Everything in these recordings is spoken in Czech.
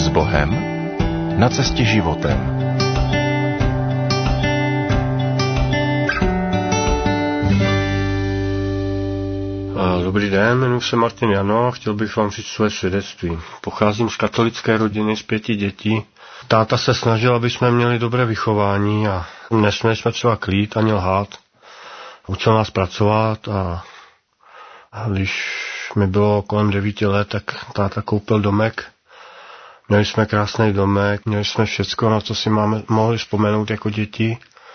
Bohem na cestě životem. Dobrý den, jmenuji se Martin Jano a chtěl bych vám říct své svědectví. Pocházím z katolické rodiny s 5 dětí. Táta se snažil, aby jsme měli dobré vychování a nesměli jsme třeba klít ani lhát. Učil nás pracovat a když mi bylo kolem 9 let, tak táta koupil domek. Měli jsme krásný domek, měli jsme všecko, na co si mohli vzpomenout jako děti.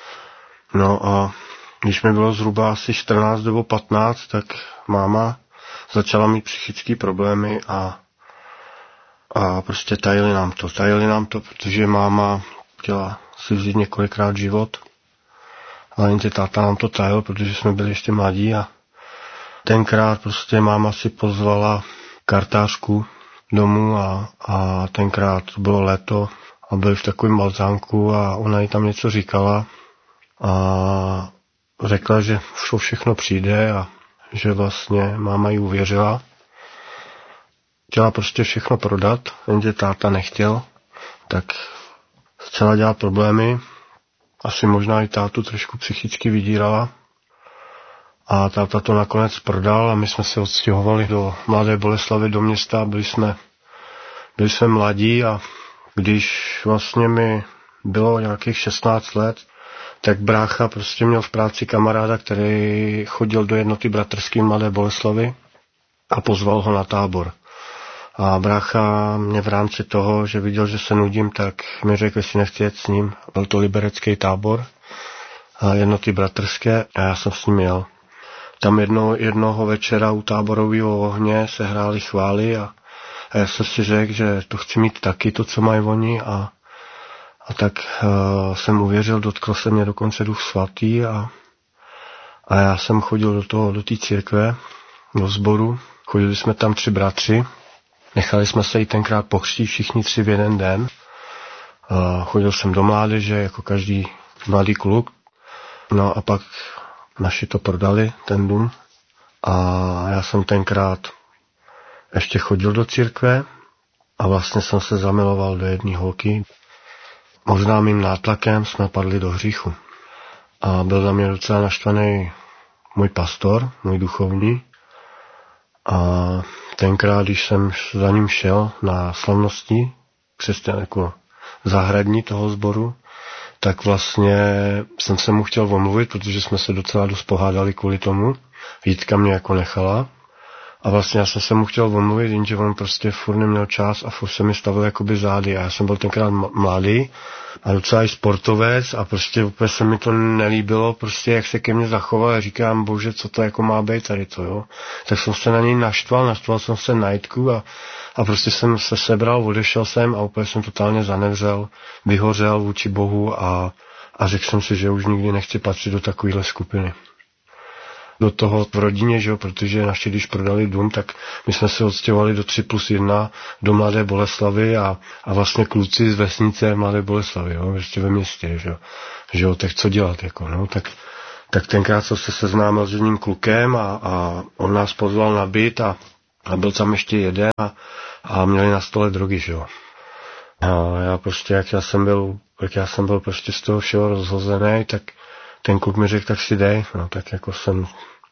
No a když mi bylo zhruba asi 14 nebo 15, tak máma začala mít psychické problémy a prostě tajili nám to, protože máma chtěla si vzít několikrát život. Ale jenže táta nám to tajil, protože jsme byli ještě mladí a tenkrát prostě máma si pozvala kartářku domů a tenkrát bylo léto a byli v takovém balzánku a ona jí tam něco říkala a řekla, že všechno přijde a že vlastně máma jí uvěřila. Chtěla prostě všechno prodat, jenže táta nechtěl, tak začala dělat problémy. Asi možná i tátu trošku psychicky vydírala. A táta to nakonec prodal a my jsme se odstěhovali do Mladé Boleslavi, do města. Byli jsme mladí a když vlastně mi bylo nějakých 16 let, tak brácha prostě měl v práci kamaráda, který chodil do jednoty bratrské Mladé Boleslavi a pozval ho na tábor. A brácha mě v rámci toho, že viděl, že se nudím, tak mi řekl, jestli nechci jet s ním. Byl to liberecký tábor a jednoty bratrské a já jsem s ním jel. Tam jednoho večera u táborového ohně se hrály chvály a já jsem si řekl, že to chci mít taky, to, co mají oni a tak jsem uvěřil, dotkl se mě dokonce Duch Svatý a já jsem chodil do té církve, do sboru. Chodili jsme tam 3 bratři, nechali jsme se i tenkrát pokřtít všichni 3 v jeden den. Chodil jsem do mládeže jako každý mladý kluk. No a pak naši to prodali, ten dům. A já jsem tenkrát ještě chodil do církve a vlastně jsem se zamiloval do jedné holky. Možná mým nátlakem jsme padli do hříchu. A byl na mě docela naštvaný můj pastor, můj duchovní. A tenkrát, když jsem za ním šel na slavnosti, křesťan jako zahradní toho sboru, tak vlastně jsem se mu chtěl omluvit, protože jsme se docela dost pohádali kvůli tomu. Jitka mě jako nechala. A vlastně já jsem se mu chtěl omluvit, jenže on prostě furt neměl čas a furt se mi stavil jakoby zády. A já jsem byl tenkrát mladý a docela i sportovec a prostě úplně se mi to nelíbilo, prostě jak se ke mně zachoval a říkám, bože, co to jako má být tady to, jo. Tak jsem se na něj naštval jsem se na Jitku a prostě jsem se sebral, odešel jsem a úplně jsem totálně zanevřel, vyhořel vůči Bohu a řekl jsem si, že už nikdy nechci patřit do takovéhle skupiny. Do toho v rodině, že jo, protože naši, když prodali dům, tak my jsme se odstěhovali do 3+1 do Mladé Boleslavy a vlastně kluci z vesnice Mladé Boleslavy, jo, ještě ve městě, že jo, tak co dělat, jako, no, tak tenkrát jsem se seznámil s jedním klukem a on nás pozval na byt a byl tam ještě jeden a měli na stole drogy, že jo. A já prostě, jak já jsem byl prostě z toho všeho rozhozený, tak ten kluk mi řekl, tak si dej, no tak jako jsem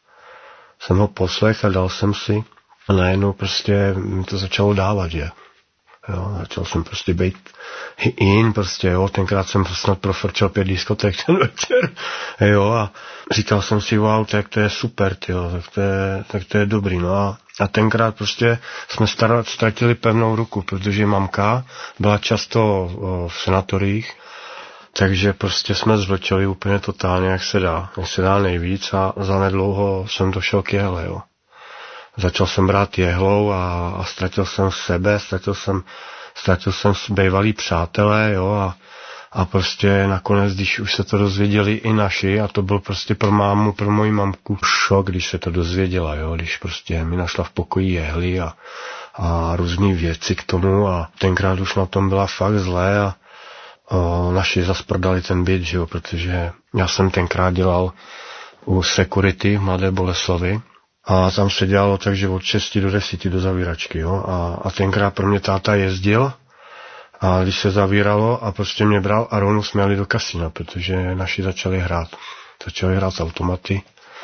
ho poslech a dal jsem si a najednou prostě mi to začalo dávat, že jo, začal jsem prostě být prostě, jo, tenkrát jsem snad profrčel 5 diskoték ten večer, jo, a říkal jsem si, wow, tak to je super, tyjo, tak to je dobrý, no a tenkrát prostě jsme ztratili pevnou ruku, protože mamka byla často v sanatoriích. Takže prostě jsme zvlčeli úplně totálně, jak se dá nejvíc a zanedlouho jsem došel k jehle, jo. Začal jsem brát jehlou a ztratil jsem sebe, ztratil jsem bývalý přátelé, jo, a prostě nakonec, když už se to dozvěděli i naši, a to byl prostě pro moji mamku šok, když se to dozvěděla, jo, když prostě mi našla v pokoji jehly a různý věci k tomu a tenkrát už na tom byla fakt zlé a naši zas prodali ten byt, že jo, protože já jsem tenkrát dělal u security v Mladé Boleslavi a tam se dělalo takže od 6 do 10 do zavíračky, jo, a tenkrát pro mě táta jezdil A když se zavíralo a prostě mě bral a rovnou jsme jeli do kasína, protože naši začali hrát s automaty.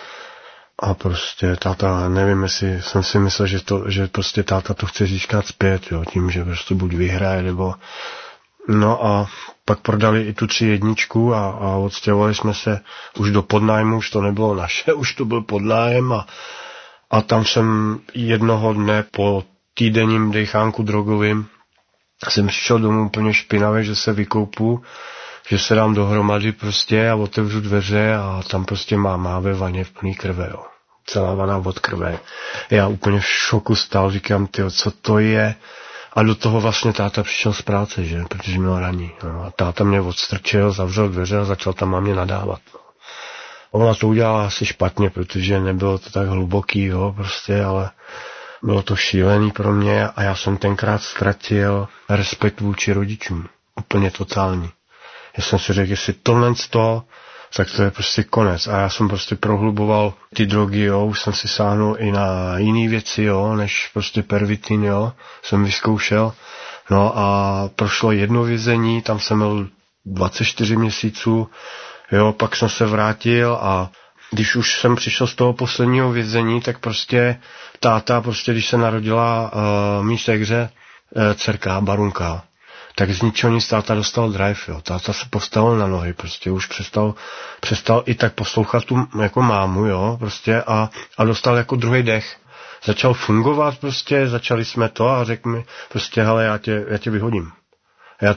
A prostě táta, nevím, jestli jsem si myslel, že prostě táta to chce získat zpět, jo, tím, že prostě buď vyhraje, nebo... No a pak prodali i tu 3.1 a odstěhovali jsme se už do podnájmu, už to nebylo naše, už to byl podnájem a tam jsem jednoho dne po týdenním dejchánku drogovým jsem přišel domů úplně špinavě, že se vykoupu, že se dám dohromady prostě a otevřu dveře a tam prostě má ve vaně v plný krve, jo. Celá vana od krve. Já úplně v šoku stál, říkám, tyjo, co to je? A do toho vlastně táta přišel z práce, že? Protože měl raní. No. A táta mě odstrčil, zavřel dveře a začal tam mámě nadávat. No. Ona to udělala asi špatně, protože nebylo to tak hluboký, jo, prostě, ale bylo to šílený pro mě a já jsem tenkrát ztratil respekt vůči rodičům. Úplně totální. Já jsem si řekl, jestli tohle tak to je prostě konec. A já jsem prostě prohluboval ty drogy, jo, už jsem si sáhnul i na jiné věci, jo, než prostě pervitin, jo, jsem vyzkoušel. No a prošlo jedno vězení, tam jsem byl 24 měsíců, jo, pak jsem se vrátil a když už jsem přišel z toho posledního vězení, tak prostě táta, prostě když se narodila mý segře, dcerka, Barunka, tak z ničeho nic táta dostal drive, jo. Táta se postavil na nohy, prostě už přestal i tak poslouchat tu jako mámu, jo, prostě a dostal jako druhý dech. Začal fungovat prostě, začali jsme to a řekl mi prostě, hele, já tě vyhodím. Já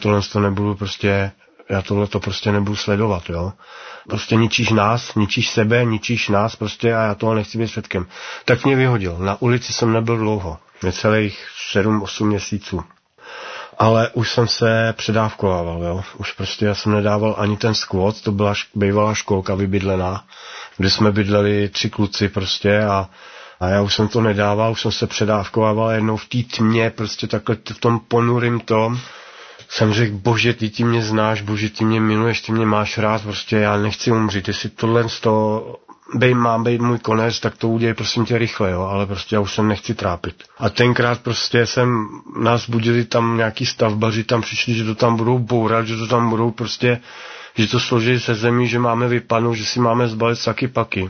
tohle to prostě nebudu sledovat, jo. Prostě ničíš sebe, ničíš nás prostě a já toho nechci být svědkem. Tak mě vyhodil. Na ulici jsem nebyl dlouho, necelých 7-8 měsíců. Ale už jsem se předávkovával, jo. Už prostě já jsem nedával ani ten squat, to byla bývalá školka vybydlená, kde jsme bydleli 3 kluci prostě a já už jsem to nedával, už jsem se předávkovával jednou v té tmě, prostě takhle v tom ponurým tom. Jsem řekl, bože, ty mě znáš, bože, ty mě miluješ, ty mě máš rád, prostě já nechci umřít, jestli tohle z toho má být můj konec, tak to udělej prosím tě rychle, jo, ale prostě já už se nechci trápit. A tenkrát prostě nás budili tam nějaký stavbaři, tam přišli, že to tam budou bourat, že to tam budou prostě, že to složí se zemí, že máme vypadnout, že si máme zbalit saky paky.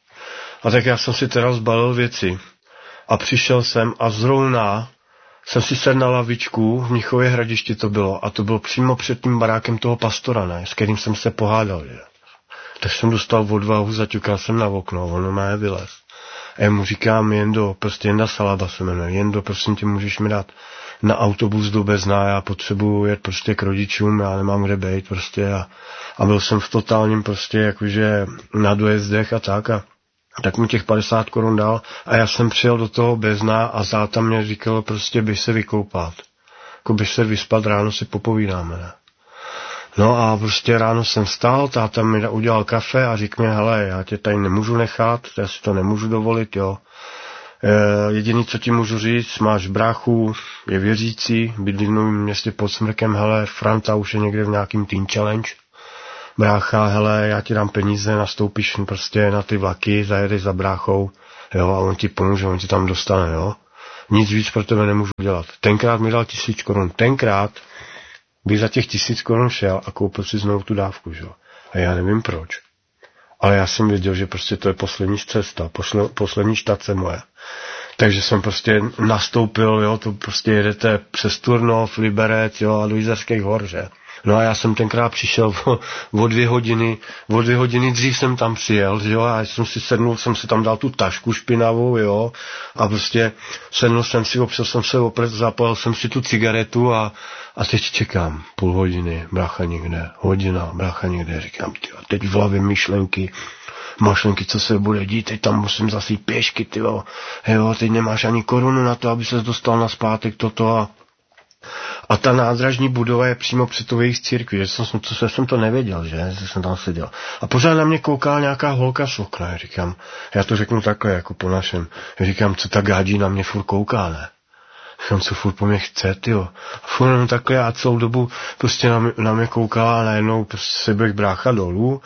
A tak já jsem si teda zbalil věci. A přišel jsem a zrovna jsem si sedl na lavičku, v Mnichově Hradišti to bylo, a to bylo přímo před tím barákem toho pastora, ne, s kterým jsem se pohádal, že. Tak jsem dostal odvahu, zaťukal jsem na okno, ono má vylez. A já mu říkám, Jenda Salaba se jmenuje, Jendo, prosím tě, můžeš mi dát na autobus do Bezna, já potřebuji jet prostě k rodičům, já nemám kde bejt prostě a byl jsem v totálním prostě jakože na dojezdech a tak mi těch 50 korun dal a já jsem přijel do toho Bezna a táta mě říkal prostě běž se vykoupat, jako běž se vyspat, ráno si popovídáme, ne? No a prostě ráno jsem vstal, táta mi udělal kafe a říkal mi, hele, já tě tady nemůžu nechat, já si to nemůžu dovolit, jo. Jediný, co ti můžu říct, máš bráchu, je věřící, bydlí v Novém Městě pod Smrkem, hele, Franta už je někde v nějakým Teen Challenge. Brácha, hele, já ti dám peníze, nastoupíš prostě na ty vlaky, zajedeš za bráchou, jo, a on ti pomůže, on ti tam dostane, jo. Nic víc pro tebe nemůžu dělat. Tenkrát mi dal 1000 korun, tenkrát bych za těch 1000 korun šel a koupil si znovu tu dávku, že jo. A já nevím proč. Ale já jsem věděl, že prostě to je poslední cesta, poslední štace moje. Takže jsem prostě nastoupil, jo, to prostě jedete přes Turnov, Liberec, jo, a do Jizerských hor, že. No a já jsem tenkrát přišel o 2 hodiny dřív jsem tam přijel, jo, a jsem si sednul, jsem si tam dal tu tašku špinavou, jo, a prostě sednul jsem si, opřel jsem se opřed, zapalil jsem si tu cigaretu a teď čekám půl hodiny, brácha někde, hodina, brácha někde, říkám, tyjo, teď v hlavě myšlenky, co se bude dít, teď tam musím zase jít pěšky, tyjo, jo, teď nemáš ani korunu na to, aby ses dostal nazpátek toto a ta nádražní budova je přímo před tou jejich církví, že jsem to nevěděl, že jsem tam seděl. A pořád na mě koukala nějaká holka z okna, říkám, já to řeknu takhle, jako po našem, říkám, co ta gádí na mě furt kouká, ne? Říkám, co furt po mě chce, tyjo. A furt jenom takhle a celou dobu prostě na mě koukala a najednou prostě se běh brácha dolů,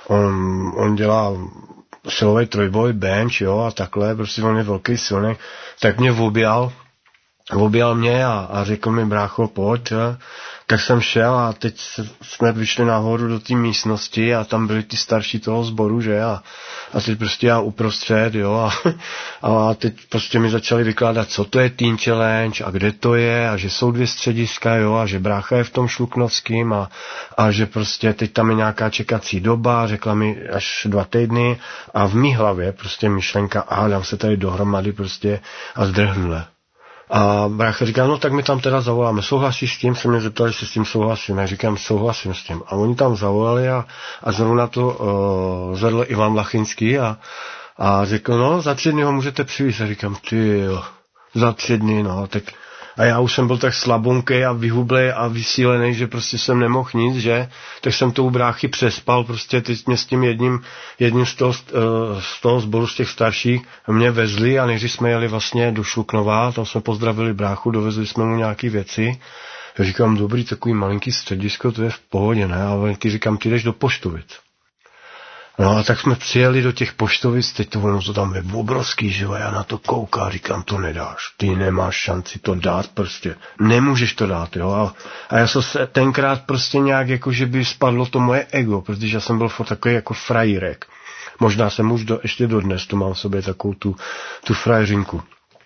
on dělá silový trojboj, bench, jo, a takhle, prostě on je velký silný, tak mě objal mě a řekl mi, brácho, pojď, Tak jsem šel a teď jsme vyšli nahoru do té místnosti a tam byli ty starší toho sboru, že? A teď prostě já uprostřed, jo, a teď prostě mi začali vykládat, co to je Teen Challenge a kde to je a že jsou 2 střediska, jo, a že brácha je v tom Šluknovském a že prostě teď tam je nějaká čekací doba, řekla mi až 2 týdny a v mý hlavě prostě myšlenka, dám se tady dohromady prostě a zdrhnule. A brácha říká, no tak my tam teda zavoláme, souhlasíš s tím? Se mě zeptali, jestli s tím souhlasím. Já říkám, souhlasím s tím. A oni tam zavolali a zrovna to zvedl Ivan Lachinský a řekl, no za 3 dny ho můžete přivést. A říkám, za 3 dny, no, tak. A já už jsem byl tak slabonkej a vyhublej a vysílený, že prostě jsem nemohl nic, že? Tak jsem to u bráchy přespal, prostě teď mě s tím jedním z toho sboru z těch starších mě vezli a než jsme jeli vlastně do Šluknova, tam jsme pozdravili bráchu, dovezli jsme mu nějaký věci. Já říkám, dobrý, takový malinký středisko, to je v pohodě, ne? A ty říkám, ty jdeš do Poštovic. No a tak jsme přijeli do těch Poštovic, teď to tam je obrovský, že já na to koukám, říkám, to nedáš, ty nemáš šanci to dát prostě, nemůžeš to dát, jo, a já jsem se tenkrát prostě nějak, jako že by spadlo to moje ego, protože já jsem byl takový jako frajírek, možná jsem už ještě dodnes, to mám v sobě takovou tu frajeřinku.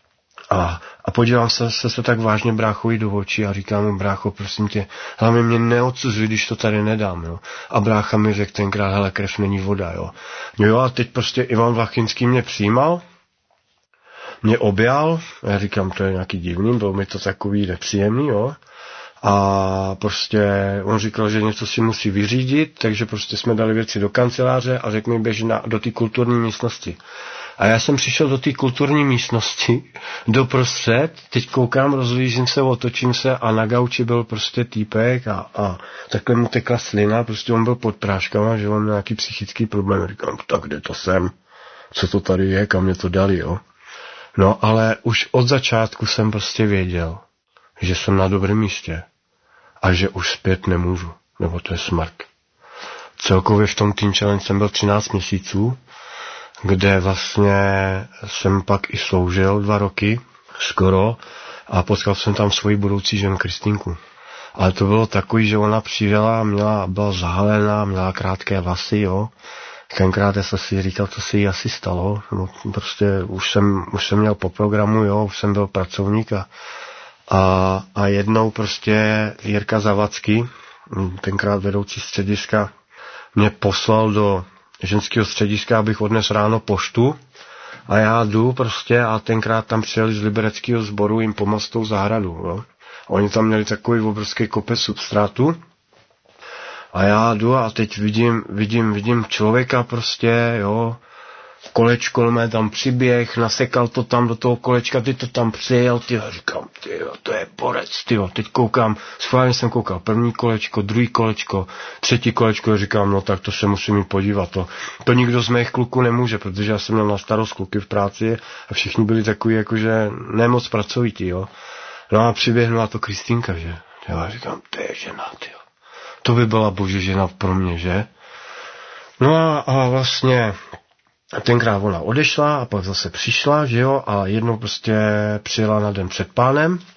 A podívám se tak vážně bráchovi do očí a říkám mu, brácho, prosím tě, hlavně mě neodsuzuj, když to tady nedám, jo. A brácha mi řekl tenkrát, hele, krev není voda, jo. Jo, a teď prostě Ivan Vlachinský mě přijímal, mě objal, já říkám, to je nějaký divný, bylo mi to takový nepříjemný, jo. A prostě on říkal, že něco si musí vyřídit, takže prostě jsme dali věci do kanceláře a řekl mi, běž do té kulturní místnosti. A já jsem přišel do té kulturní místnosti, doprostřed, teď koukám, rozlížím se, otočím se a na gauči byl prostě týpek a takhle mu tekla slina, prostě on byl pod práškama, že on měl nějaký psychický problém. Říkám, tak kde to jsem? Co to tady je? Kam mě to dali, jo? No, ale už od začátku jsem prostě věděl, že jsem na dobrém místě a že už zpět nemůžu, nebo to je smrt. Celkově v tom Teen Challenge jsem byl 13 měsíců, kde vlastně jsem pak i sloužil 2 roky, skoro, a potkal jsem tam svoji budoucí ženu Kristýnku. Ale to bylo takový, že ona přijela, byla zahalená, měla krátké vlasy, jo. Tenkrát jsem si říkal, co se jí asi stalo. No, prostě už jsem měl po programu, jo, už jsem byl pracovník a jednou prostě Jirka Zavacký, tenkrát vedoucí střediska, mě poslal do ženského střediska, abych odnes ráno poštu a já jdu prostě a tenkrát tam přijeli z libereckého sboru jim pomoct tou zahradu, jo. Oni tam měli takový obrovský kopec substrátu a já jdu a teď vidím člověka prostě, jo, kolečko mé tam přiběh, nasekal to tam do toho kolečka, ty to tam přijel, říkám, to je borec, teď koukám, schválně jsem koukal, 1. kolečko, 2. kolečko, 3. kolečko, říkám, no tak to se musím jít podívat, to nikdo z mých kluků nemůže, protože já jsem měl na starost kluky v práci a všichni byli takový, jakože nemoc pracovití, jo. No a přiběhnula to Kristýnka, že, já říkám, to je žena, to by byla boží žena pro mě, že. No a vlastně tenkrát ona odešla a pak zase přišla, že jo, a jednou prostě přijela na den před pánem